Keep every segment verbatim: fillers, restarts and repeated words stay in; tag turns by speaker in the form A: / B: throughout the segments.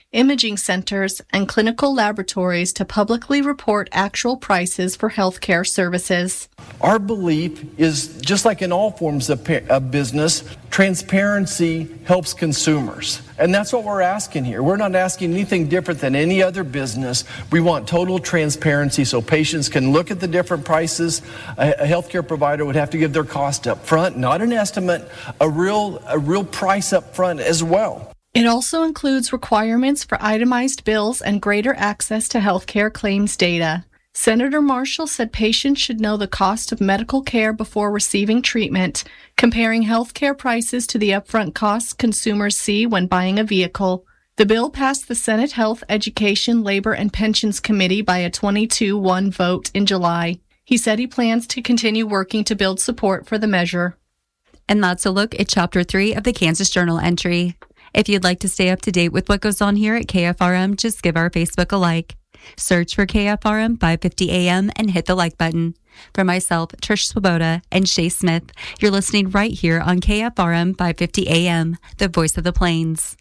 A: imaging centers, and clinical laboratories to publicly report actual prices for healthcare services.
B: Our belief is, just like in all forms of, of business, transparency helps consumers. And that's what we're asking here. We're not asking anything different than any other business. We want total transparency so patients can look at the different prices. A, a healthcare provider would have to give their cost up front, not an estimate, a real, a real price up front as well.
A: It also includes requirements for itemized bills and greater access to healthcare claims data. Senator Marshall said patients should know the cost of medical care before receiving treatment, comparing healthcare prices to the upfront costs consumers see when buying a vehicle. The bill passed the Senate Health, Education, Labor, and Pensions Committee by a twenty-two one vote in July. He said he plans to continue working to build support for the measure.
C: And that's a look at Chapter three of the Kansas Journal entry. If you'd like to stay up to date with what goes on here at K F R M, just give our Facebook a like. Search for K F R M five fifty A M and hit the like button. For myself, Trish Swoboda, and Shay Smith, you're listening right here on K F R M five fifty A M, the voice of the Plains.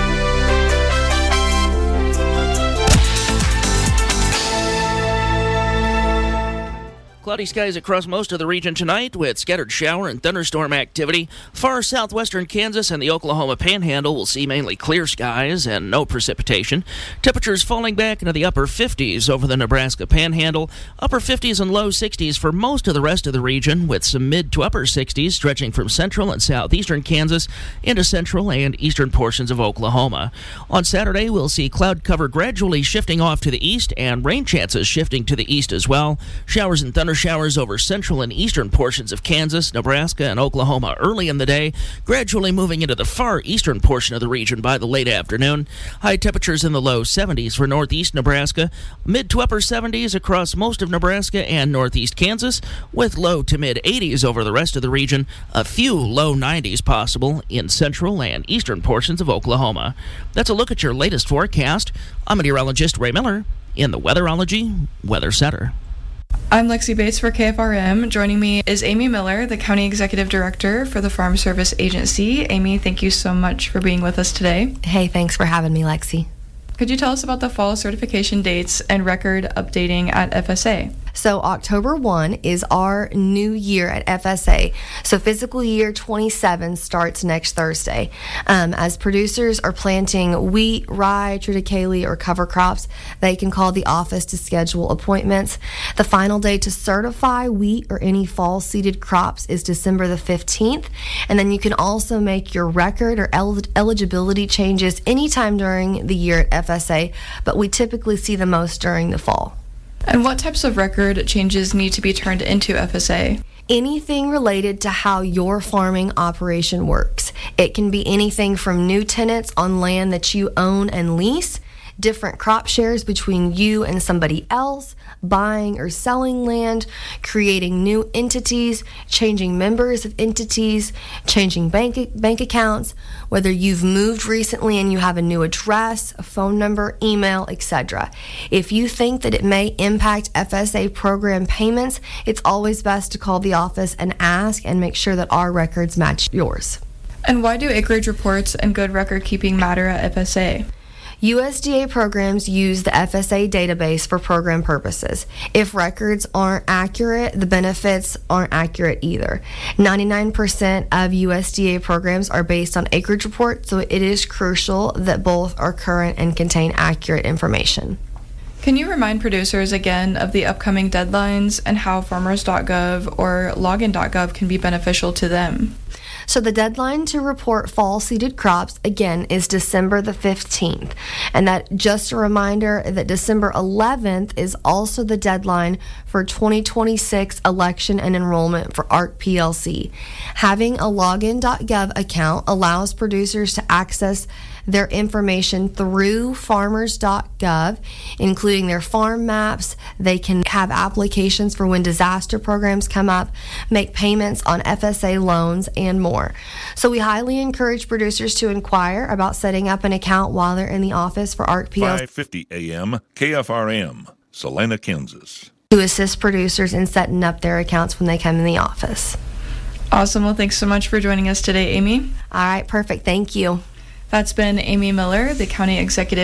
D: Cloudy skies across most of the region tonight with scattered shower and thunderstorm activity. Far southwestern Kansas and the Oklahoma Panhandle will see mainly clear skies and no precipitation. Temperatures falling back into the upper fifties over the Nebraska Panhandle. Upper fifties and low sixties for most of the rest of the region, with some mid to upper sixties stretching from central and southeastern Kansas into central and eastern portions of Oklahoma. On Saturday, we'll see cloud cover gradually shifting off to the east and rain chances shifting to the east as well. Showers and thunder showers over central and eastern portions of Kansas, Nebraska, and Oklahoma early in the day, gradually moving into the far eastern portion of the region by the late afternoon. High temperatures in the low seventies for northeast Nebraska, mid to upper seventies across most of Nebraska and northeast Kansas, with low to mid eighties over the rest of the region, a few low nineties possible in central and eastern portions of Oklahoma. That's a look at your latest forecast. I'm meteorologist Ray Miller in the Weatherology Weather Center.
E: I'm Lexi Bates for K F R M. Joining me is Amy Miller, the County Executive Director for the Farm Service Agency. Amy, thank you so much for being with us today.
F: Hey, thanks for having me, Lexi.
E: Could you tell us about the fall certification dates and record updating at F S A?
F: So October first is our new year at F S A. So fiscal year twenty-seven starts next Thursday. Um, as producers are planting wheat, rye, triticale, or cover crops, they can call the office to schedule appointments. The final day to certify wheat or any fall seeded crops is December the fifteenth. And then you can also make your record or el- eligibility changes anytime during the year at F S A, but we typically see the most during the fall.
E: And what types of record changes need to be turned into F S A?
F: Anything related to how your farming operation works. It can be anything from new tenants on land that you own and lease, different crop shares between you and somebody else, buying or selling land, creating new entities, changing members of entities, changing bank bank accounts, whether you've moved recently and you have a new address, a phone number, email, et cetera. If you think that it may impact F S A program payments, it's always best to call the office and ask and make sure that our records match yours.
E: And why do acreage reports and good record keeping matter at F S A?
F: U S D A programs use the F S A database for program purposes. If records aren't accurate, the benefits aren't accurate either. ninety-nine percent of U S D A programs are based on acreage reports, so it is crucial that both are current and contain accurate information.
E: Can you remind producers again of the upcoming deadlines and how farmers dot gov or login dot gov can be beneficial to them?
F: So the deadline to report fall seeded crops, again, is December the fifteenth. And that, just a reminder that December eleventh is also the deadline for twenty twenty-six election and enrollment for A R C P L C. Having a login dot gov account allows producers to access their information through farmers dot gov, including their farm maps. They can have applications for when disaster programs come up, make payments on F S A loans, and more. So we highly encourage producers to inquire about setting up an account while they're in the office for A R C P L C.
G: five fifty A M, K F R M, Salina, Kansas.
F: To assist producers in setting up their accounts when they come in the office.
E: Awesome. Well, thanks so much for joining us today, Amy.
F: All right, perfect. Thank you.
E: That's been Amy Miller, the County Executive